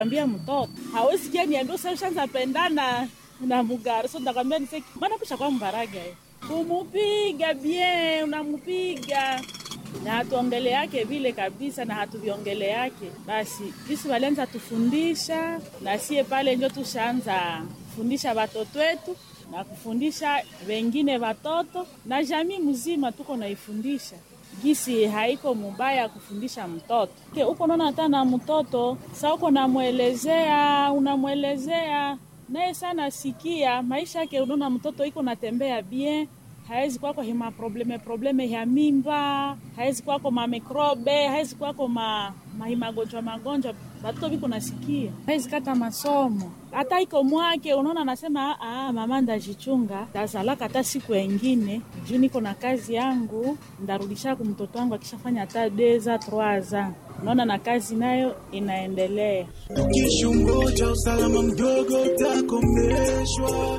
Ambia mtoto hawezi kia niambia ushaanza pendana na mugari, so ndakwambia niseki maana kusha kwa mbaraga kumupiga bien, unamupiga na hatuongele yake vile kabisa, na hatuviongele yake. Basi kisi walianza tufundisha, na sie pale ndio tushaanza kufundisha watoto wetu na kufundisha wengine watoto, na jamii mzima tuko naifundisha gisi haiko mubaya kufundisha mtoto. Uko naona hata na mtoto sasa uko unamwelezea naye sana sikia maisha yake. Unaona mtoto iko natembea bien, haezi kwako hima probleme ya mimba, haezi kwako mamikrobe, haezi kwako magonjwa batoto biko nasikia, haezi kata masomo hata iko mwake. Unaona nasema mama ndajichunga, tazalaka hata siku nyingine juu niko na kazi yangu, ndarudisha kwa mtoto wangu akishafanya hata 2-3 ans. Unaona na kazi nayo inaendelea. Tukishungoja usalama mdogo utakomeshwa,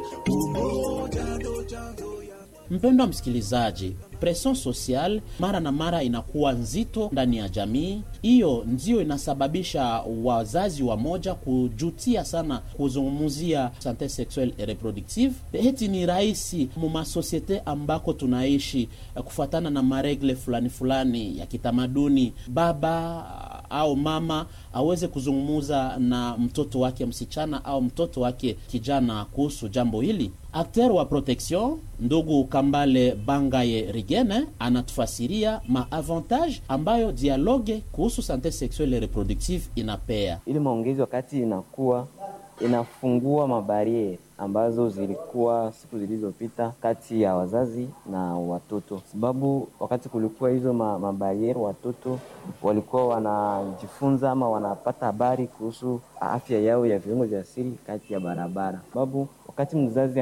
umoja ndo chanzo. Mpendwa msikilizaji, pression social mara na mara inakuwa nzito ndani ya jamii. Hiyo ndio inasababisha wazazi wa moja kujutia sana kuzungumzia sante sexuelle et reproductive. Heti ni rahisi muma societe ambako tunaishi kufuatana na maregle fulani ya kitamaduni. Baba au mama aweze kuzungumuza na mtoto wake msichana au mtoto wake kijana kuhusu jambo hili. Acteur wa protection ndugu Kambale Bangaye Rigene anatufasiria maavantage ambayo dialogue kuhusu sante sexuelle et reproductive inapea. Ili maongezi wakati inakuwa inafungua mabariere ambazo zilikuwa siku zilizopita kati ya wazazi na watoto, sababu wakati kulikuwa hizo mabariere watoto walikuwa wanajifunza ama wanapata habari kuhusu afya yao ya viungo vya siri kati ya barabara, sababu wakati mzazi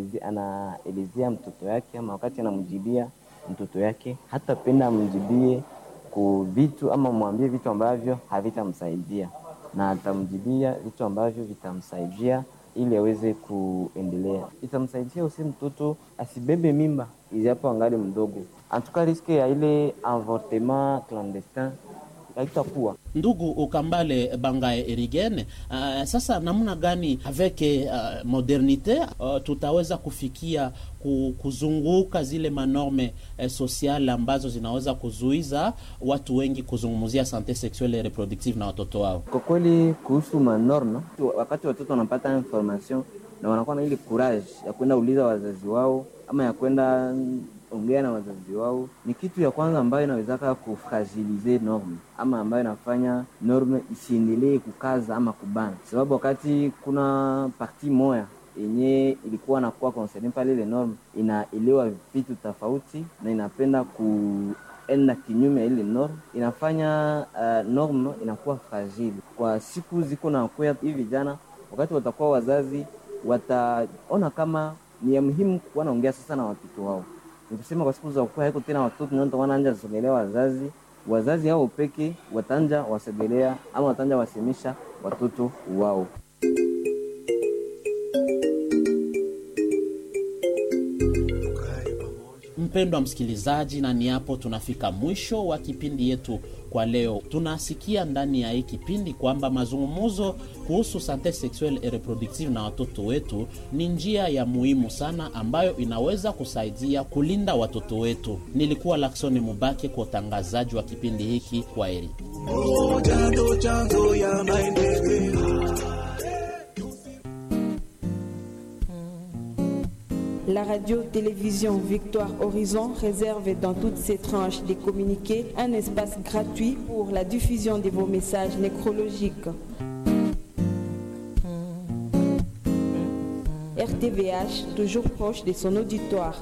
anaelezea mtoto yake ama wakati anamjibia mtoto yake, hata penda mjibie ku vitu ama mwambie vitu ambavyo havitamsaidia, na atamjibia vitu ambavyo vitamsaidia ili aweze kuendelea. Itamsaidia usi mtoto asibebe mimba ijapo angali mdogo. Antuka riske ya ile avortement clandestin haitakuwa. Ndugu Ukambale Bangaye Erigene, sasa namna gani avec modernite tutaweza kufikia kuzunguka zile manorme sociale ambazo zinaweza kuzuiza watu wengi kuzungumzia sante sexuelle et reproductive na watoto wao? Kwa kweli kuhusu manorme, wakati watoto wanapata information na wanakuwa na ile courage ya kwenda uliza wazazi wao ama ya kwenda ongea na wazazi wao, ni kitu ya kwanza ambayo inawezaka kufragilize norme ama ambayo inafanya norme isiendelee kukaza ama kubana, sababu wakati kuna parti moya yenye ilikuwa nakuwa concerned pale ile norme inaelewa vitu tofauti na inapenda kuenda kinyume ile norme, inafanya norme inakuwa fragile. Kwa siku ziko na kwa hivi vijana, wakati watakuwa wazazi wataona kama ni muhimu kuwa naongea sasa na watoto wao. Nikisema kwa siku za kukua haiko tena watoto ndio wanaanza kusogelea wazazi hao peke watanja wasogelea ama watanja wasemisha watoto wao. Mpendwa msikilizaji, na ni hapo tunafika mwisho wa kipindi yetu kwa leo. Tunasikia ndani ya hii kipindi kwamba mazungumzo kuhusu sante sexuelle et reproductive na watoto wetu ni njia ya muhimu sana ambayo inaweza kusaidia kulinda watoto wetu. Nilikuwa Laksoni Mubake kwa utangazaji wa kipindi hiki. Kwaheri. La radio-télévision Victoire Horizon réserve dans toutes ses tranches des communiqués un espace gratuit pour la diffusion de vos messages nécrologiques. RTVH, toujours proche de son auditoire.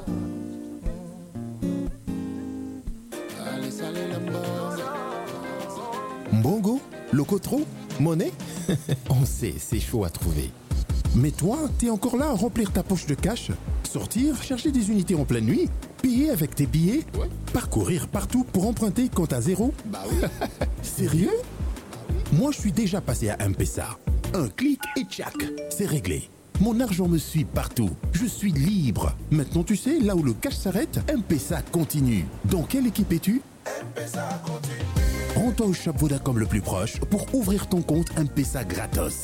Mbongo, Locotro, Monnaie. On sait, c'est chaud à trouver. Mais toi, t'es encore là à remplir ta poche de cash, sortir, chercher des unités en pleine nuit, payer avec tes billets, parcourir partout pour emprunter compte à zéro. Bah oui. Sérieux? Moi, je suis déjà passé à M-Pesa. Un clic et tchac, c'est réglé. Mon argent me suit partout. Je suis libre. Maintenant, tu sais, là où le cash s'arrête, M-Pesa continue. Dans quelle équipe es-tu? M-Pesa continue. Rends-toi au shop Vodacom le plus proche pour ouvrir ton compte M-Pesa gratos.